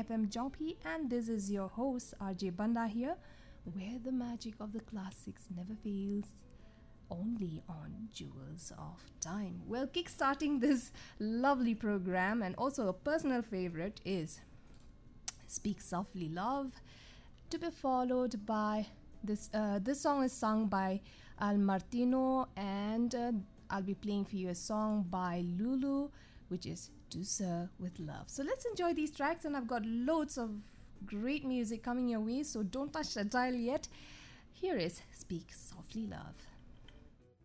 FM Jongpi, and this is your host RJ Banda here, where the magic of the classics never fails. Only on Jewels of Time. Well, kickstarting this lovely program and also a personal favorite is Speak Softly Love, to be followed by this song is sung by Al Martino, and I'll be playing for you a song by Lulu, which is To Sir with Love. So let's enjoy these tracks, and I've got loads of great music coming your way, so don't touch the dial yet. Here is Speak Softly Love.